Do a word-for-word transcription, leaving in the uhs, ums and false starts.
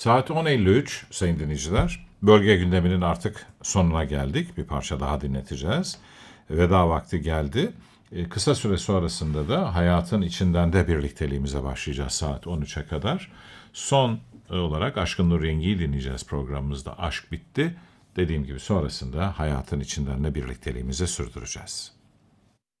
Saat on elli üç sayın dinleyiciler. Bölge gündeminin artık sonuna geldik. Bir parça daha dinleteceğiz. Veda vakti geldi. E, kısa süre sonrasında da hayatın içinden de birlikteliğimize başlayacağız saat on üçe kadar. Son olarak Aşkın Nur Yengi'yi dinleyeceğiz programımızda. Aşk bitti. Dediğim gibi sonrasında hayatın içinden de birlikteliğimizi sürdüreceğiz.